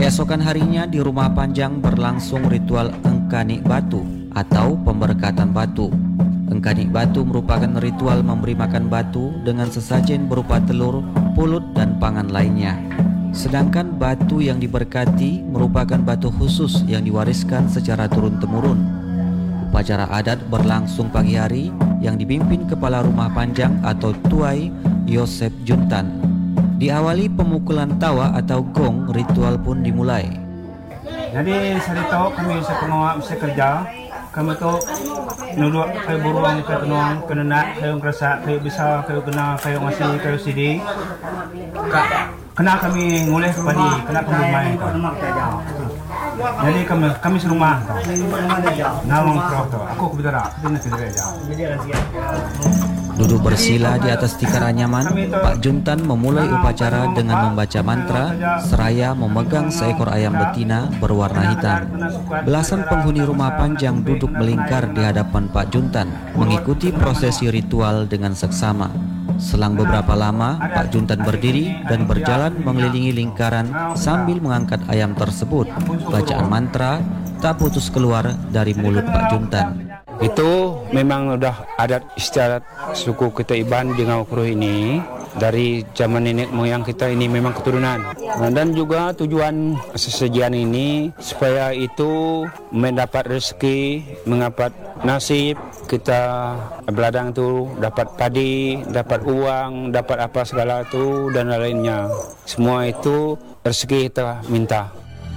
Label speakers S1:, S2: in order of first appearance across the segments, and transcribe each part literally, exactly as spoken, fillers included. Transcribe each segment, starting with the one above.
S1: Keesokan harinya di Rumah Panjang berlangsung ritual Engkani Batu atau pemberkatan batu. Engkani Batu merupakan ritual memberi makan batu dengan sesajen berupa telur, pulut, dan pangan lainnya. Sedangkan batu yang diberkati merupakan batu khusus yang diwariskan secara turun-temurun. Upacara adat berlangsung pagi hari yang dipimpin Kepala Rumah Panjang atau Tuai Yosep Juntan. Diawali pemukulan tawa atau gong, ritual pun dimulai.
S2: Jadi sarito kami sa pengawa sa kerja, kami to nuduk kayo buruang kayo kenuang kenena kayo kerasa kayo bisa kayo kena kayo ngasih kayo sidi. Kena kami ngulih padi, kena kami main. Jadi kami kami serumah. Nawang proto. Aku kubidara, tidak tidak aja.
S1: Duduk bersila di atas tikar anyaman, Pak Juntan memulai upacara dengan membaca mantra seraya memegang seekor ayam betina berwarna hitam. Belasan penghuni Rumah Panjang duduk melingkar di hadapan Pak Juntan, mengikuti prosesi ritual dengan seksama. Selang beberapa lama, Pak Juntan berdiri dan berjalan mengelilingi lingkaran sambil mengangkat ayam tersebut. Bacaan mantra tak putus keluar dari mulut Pak Juntan.
S3: Itu memang udah adat istiadat suku kita Iban di Ngawakruh ini. Dari zaman nenek moyang kita ini memang keturunan. Dan juga tujuan sesajian ini supaya itu mendapat rezeki, mendapat nasib. Kita beladang itu dapat padi, dapat uang, dapat apa segala itu dan lainnya. Semua itu rezeki kita minta.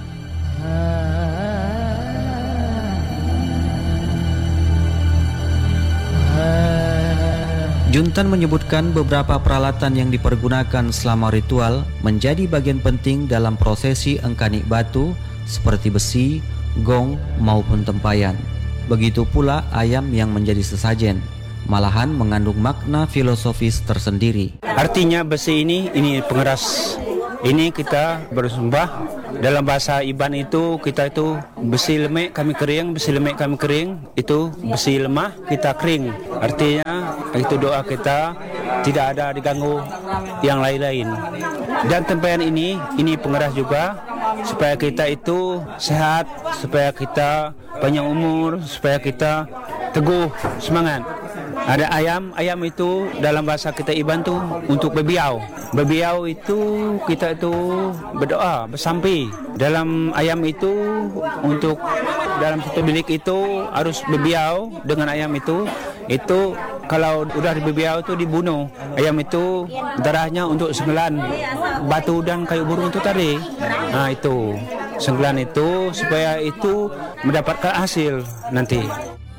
S1: Juntan menyebutkan beberapa peralatan yang dipergunakan selama ritual menjadi bagian penting dalam prosesi Engkani Batu seperti besi, gong, maupun tempayan. Begitu pula ayam yang menjadi sesajen, malahan mengandung makna filosofis tersendiri.
S3: Artinya besi ini, ini pengeras. Ini kita bersembah. Dalam bahasa Iban itu kita itu besi lemek kami kering, besi lemek kami kering, itu besi lemah kita kering. Artinya itu doa kita tidak ada diganggu yang lain-lain. Dan tempayan ini, ini pengeras juga supaya kita itu sehat, supaya kita panjang umur, supaya kita teguh semangat. Ada ayam, ayam itu dalam bahasa kita Iban tuh untuk bebiau. Bebiau itu kita itu berdoa, bersampi. Dalam ayam itu untuk dalam satu bilik itu harus bebiau dengan ayam itu. Itu kalau udah bebiau itu dibunuh. Ayam itu darahnya untuk senggelan batu dan kayu burung itu tadi. Nah itu senggelan itu supaya itu mendapatkan hasil nanti.